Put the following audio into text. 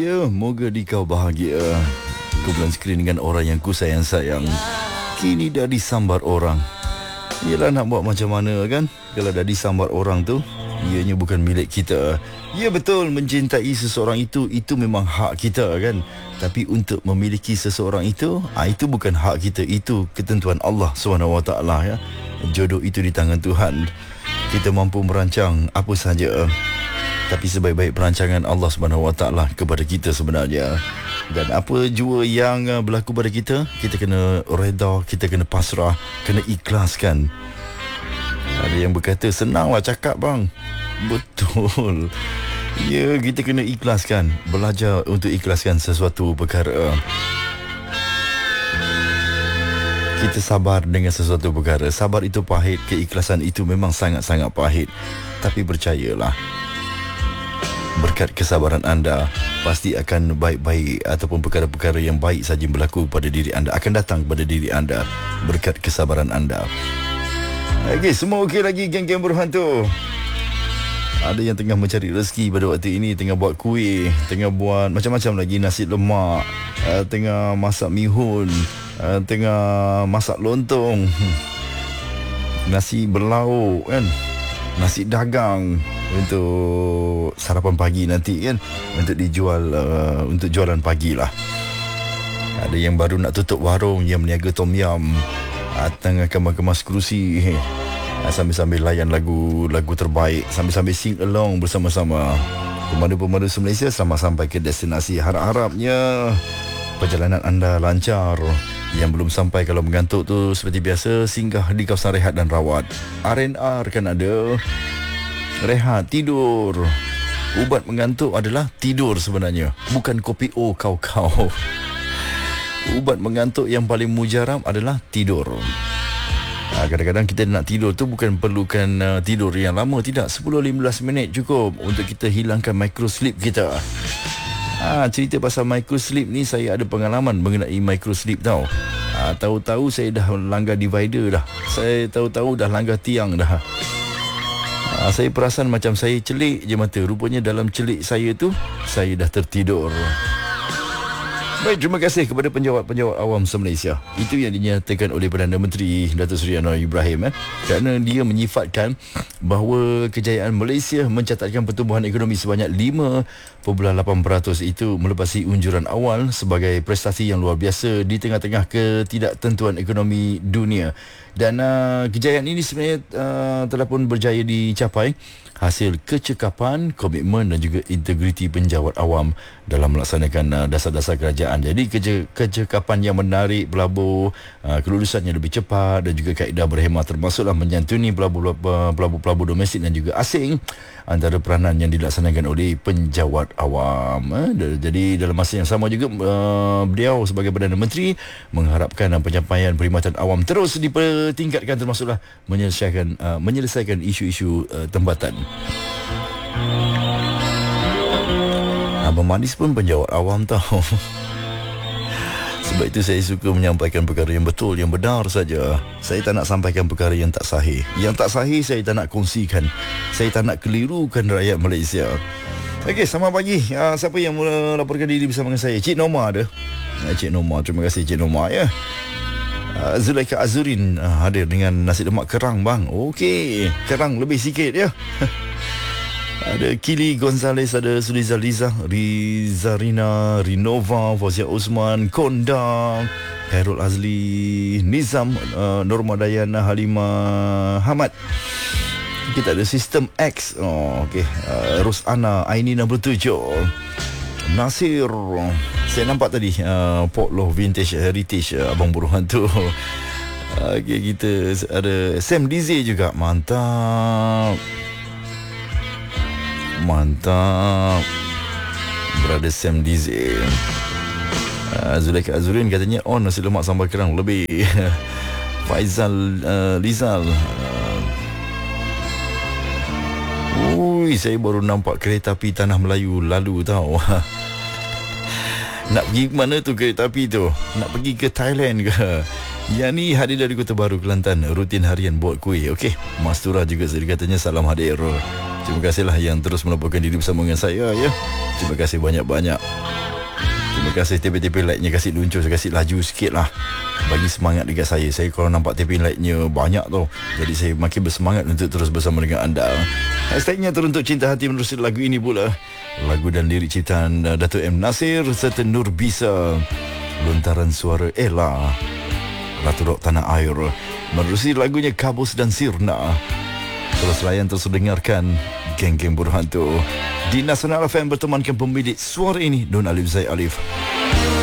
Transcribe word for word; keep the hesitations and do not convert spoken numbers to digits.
bahagia, moga dikau bahagia. Kumpulan skrin dengan orang yang ku sayang-sayang kini dah disambar orang. Yelah, nak buat macam mana kan? Kalau dah disambar orang tu, ianya bukan milik kita. Ya betul, mencintai seseorang itu, itu memang hak kita kan. Tapi untuk memiliki seseorang itu, ah, itu bukan hak kita. Itu ketentuan Allah subhanahu wa taala ya. Jodoh itu di tangan Tuhan. Kita mampu merancang apa saja, tapi sebaik-baik perancangan Allah subhanahu wa taala kepada kita sebenarnya. Dan apa jua yang berlaku pada kita, kita kena reda, kita kena pasrah, kena ikhlaskan. Ada yang berkata, senanglah cakap bang. Betul. Ya, kita kena ikhlaskan. Belajar untuk ikhlaskan sesuatu perkara. Kita sabar dengan sesuatu perkara. Sabar itu pahit, keikhlasan itu memang sangat-sangat pahit. Tapi percayalah, berkat kesabaran anda, pasti akan baik-baik ataupun perkara-perkara yang baik saja berlaku pada diri anda, akan datang pada diri anda berkat kesabaran anda. Okey, semua okey lagi geng-geng berhantu? Ada yang tengah mencari rezeki pada waktu ini, tengah buat kuih, tengah buat macam-macam lagi, nasi lemak, uh, tengah masak mihun, uh, tengah masak lontong, nasi berlauk kan, nasi dagang untuk sarapan pagi nanti kan, untuk dijual, uh, untuk jualan pagi lah. Ada yang baru nak tutup warung, yang meniaga tom yum, uh, tengah kemas-kemas kerusi, uh, sambil-sambil layan lagu-lagu terbaik, sambil-sambil sing along bersama-sama. Pemandu-pemandu se-Malaysia, selamat sampai ke destinasi. Harap-harapnya perjalanan anda lancar. Yang belum sampai, kalau mengantuk tu seperti biasa, singgah di kawasan rehat dan rawat. R and R kan ada. Rehat, tidur. Ubat mengantuk adalah tidur sebenarnya, bukan kopi O kau-kau. Ubat mengantuk yang paling mujarab adalah tidur. Ha, kadang-kadang kita nak tidur tu bukan perlukan uh, tidur yang lama, tidak. sepuluh hingga lima belas minit cukup untuk kita hilangkan micro sleep kita. Ha, cerita pasal micro sleep ni, saya ada pengalaman mengenai micro sleep tau. Ha, tahu-tahu saya dah langgar divider dah. Saya tahu-tahu dah langgar tiang dah. Ha, saya perasan macam saya celik je mata. Rupanya dalam celik saya tu, saya dah tertidur. Baik, terima kasih kepada penjawat-penjawat awam se-Malaysia. Itu yang dinyatakan oleh Perdana Menteri Datuk Seri Anwar Ibrahim eh? Kerana dia menyifatkan bahawa kejayaan Malaysia mencatatkan pertumbuhan ekonomi sebanyak lima perpuluhan lapan peratus, itu melepasi unjuran awal sebagai prestasi yang luar biasa di tengah-tengah ketidaktentuan ekonomi dunia. Dan uh, kejayaan ini sebenarnya uh, telah pun berjaya dicapai hasil kecekapan, komitmen dan juga integriti penjawat awam dalam melaksanakan uh, dasar-dasar kerajaan. Jadi keje- kecekapan yang menarik pelabur, uh, kelulusan yang lebih cepat dan juga kaedah berhemah, termasuklah menyantuni pelabur-pelabur domestik dan juga asing, antara peranan yang dilaksanakan oleh penjawat awam. Eh? Jadi dalam masa yang sama juga, uh, beliau sebagai Perdana Menteri mengharapkan uh, pencapaian perkhidmatan awam terus dipertingkatkan, termasuklah menyelesaikan uh, menyelesaikan isu-isu uh, tempatan. Abang Manis pun penjawat awam tahu. Sebab itu saya suka menyampaikan perkara yang betul, yang benar saja. Saya tak nak sampaikan perkara yang tak sahih. Yang tak sahih saya tak nak kongsikan. Saya tak nak kelirukan rakyat Malaysia. Okey, selamat pagi. Uh, siapa yang melaporkan diri bersama dengan saya? Cik Norma ada. Uh, Cik Norma, terima kasih Cik Norma ya. Uh, Zulaikha Azurin uh, hadir dengan nasi lemak kerang bang. Okey, kerang lebih sikit ya. Ada Kili Gonzales, ada Suliza Liza, Rizarina, Rinova, Fauzia Osman, Konda, Khairul Azli, Nizam, uh, Norma Dayana, Halimah Hamad. Kita ada Sistem X, oh, okay. uh, Rosana, Aini enam puluh tujuh, Nasir. Saya nampak tadi uh, Port Law Vintage Heritage, uh, Abang Buruhan tu. Okay, kita ada Sam Dizi juga, mantap. Mantap, Brother Sam Dizi. uh, Zulaikha Azurin katanya on nasi lemak sambal kerang lebih. Faizal uh, Lizal, uh, ui, saya baru nampak kereta api Tanah Melayu lalu tau. Nak pergi ke mana tu kereta api tu? Nak pergi ke Thailand ke? Yang ni hadir dari Kota Baru, Kelantan. Rutin harian buat kuih. Okey, Mastura juga saya katanya salam hadir. Terima kasihlah yang terus melaporkan diri bersama dengan saya ya. Terima kasih banyak-banyak. Terima kasih tepi-tepi like-nya, kasih luncur, kasih laju sikit lah, bagi semangat dekat saya. Saya kalau nampak tepi like-nya banyak tu, jadi saya makin bersemangat untuk terus bersama dengan anda. Hashtagnya Teruntuk Cinta Hati menerusi lagu ini pula. Lagu dan lirik ciptaan uh, Dato' M. Nasir serta Nur Bisa. Lontaran suara Ella, Ratu Rock Tanah Air menerusi lagunya Kabus dan Sirna. Terus layan, terus dengarkan Geng-Geng Berhantu di Nasional F M bertemankan pemilik suara ini, Don Alif Zaid Alif.